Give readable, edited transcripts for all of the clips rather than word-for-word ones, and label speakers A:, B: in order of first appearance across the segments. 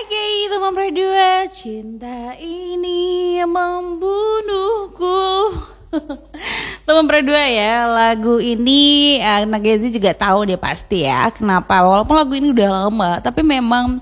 A: Oke, teman berdua, cinta ini membunuhku. Teman berdua ya, lagu ini anak Gen Z juga tahu dia pasti ya. Kenapa? Walaupun lagu ini udah lama, tapi memang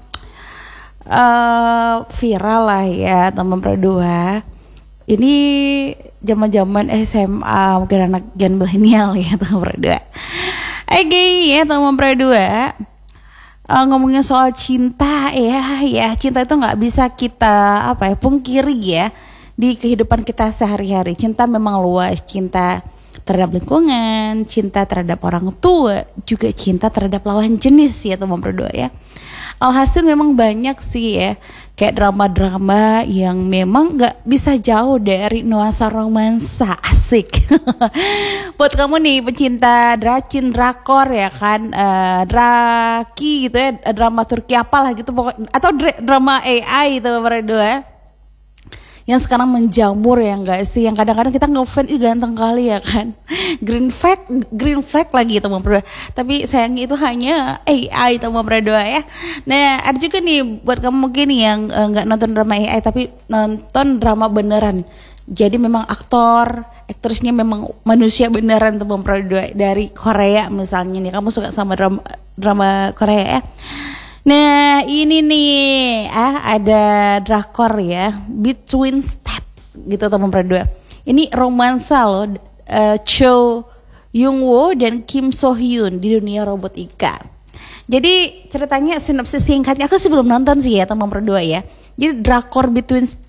A: viral lah ya teman berdua. Ini zaman-zaman SMA, mungkin anak gen milenial ya teman berdua. Oke ya teman berdua. Ngomongin soal cinta ya cinta itu nggak bisa kita pungkiri ya di kehidupan kita sehari-hari. Cinta memang luas, cinta terhadap lingkungan, cinta terhadap orang tua, juga cinta terhadap lawan jenis ya teman berdua ya. Alhasil memang banyak sih ya kayak drama-drama yang memang gak bisa jauh dari nuansa romansa. Asik. Buat kamu nih pecinta drakor ya kan, draki gitu ya, drama Turki apalah gitu pokoknya, atau drama AI gitu berdua yang sekarang menjamur ya enggak sih, yang kadang-kadang kita ngefans ganteng kali ya kan, green flag lagi teman berdua, tapi sayangnya itu hanya AI teman berdua ya. Nah ada juga nih buat kamu mungkin yang nggak nonton drama AI tapi nonton drama beneran, jadi memang aktrisnya memang manusia beneran teman berdua dari Korea misalnya nih, kamu suka sama drama Korea ya. Nah ini nih ada drakor ya, Between Steps gitu teman berdua. Ini romansa loh, Cho Young Woo dan Kim So Hyun di dunia robotika. Jadi ceritanya sinopsis singkatnya, aku sih belum nonton sih ya teman berdua ya. Jadi drakor Between